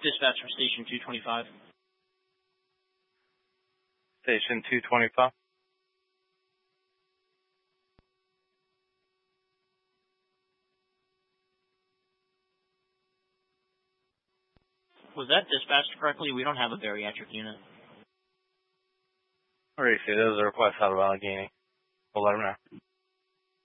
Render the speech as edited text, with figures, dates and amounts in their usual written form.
Dispatch from Station 225. Station 225. Was that dispatched correctly? We don't have a bariatric unit. Alright, so there's a request out of Allegheny. We'll let them know.